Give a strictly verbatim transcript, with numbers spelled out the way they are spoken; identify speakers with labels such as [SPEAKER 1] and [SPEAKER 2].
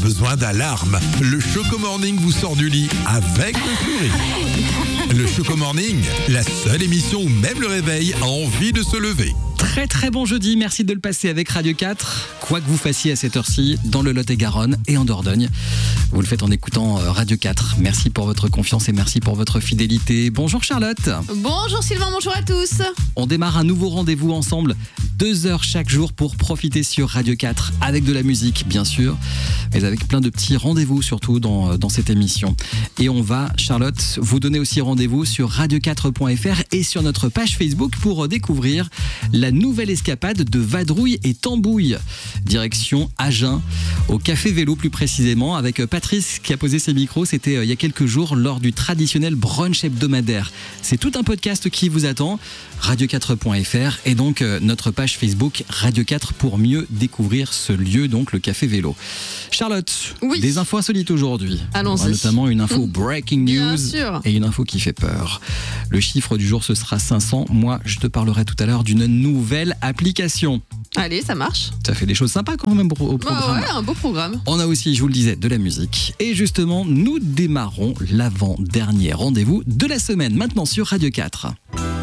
[SPEAKER 1] besoin d'alarme. Le Choco Morning vous sort du lit avec le sourire. Le Choco Morning, la seule émission où même le réveil a envie de se lever.
[SPEAKER 2] Très très bon jeudi, merci de le passer avec Radio quatre. Quoi que vous fassiez à cette heure-ci, dans le Lot-et-Garonne et en Dordogne, vous le faites en écoutant Radio quatre. Merci pour votre confiance et merci pour votre fidélité. Bonjour Charlotte.
[SPEAKER 3] Bonjour Sylvain, bonjour à tous.
[SPEAKER 2] On démarre un nouveau rendez-vous ensemble, deux heures chaque jour pour profiter sur Radio quatre, avec de la musique bien sûr, mais avec plein de petits rendez-vous surtout dans, dans cette émission. Et on va, Charlotte, vous donner aussi rendez-vous sur radio quatre point f r et sur notre page Facebook pour découvrir la nouvelle escapade de Vadrouille et Tambouille. Direction Agen, au Café Vélo plus précisément, avec Patrice qui a posé ses micros. C'était il y a quelques jours lors du traditionnel brunch hebdomadaire. C'est tout un podcast qui vous attend, radio quatre point f r et donc notre page Facebook Radio quatre pour mieux découvrir ce lieu, donc le Café Vélo. Charlotte,
[SPEAKER 3] oui.
[SPEAKER 2] Des infos insolites aujourd'hui.
[SPEAKER 3] Allons-y.
[SPEAKER 2] Notamment une info breaking
[SPEAKER 3] Bien
[SPEAKER 2] news
[SPEAKER 3] sûr.
[SPEAKER 2] et une info qui fait peur. Le chiffre du jour, ce sera cinq cents. Moi, je te parlerai tout à l'heure d'une nouvelle application.
[SPEAKER 3] Allez, ça marche.
[SPEAKER 2] Ça fait des choses sympas quand même au programme.
[SPEAKER 3] Bah ouais, un beau programme.
[SPEAKER 2] On a aussi, je vous le disais, de la musique. Et justement, nous démarrons l'avant-dernier rendez-vous de la semaine, maintenant sur Radio quatre.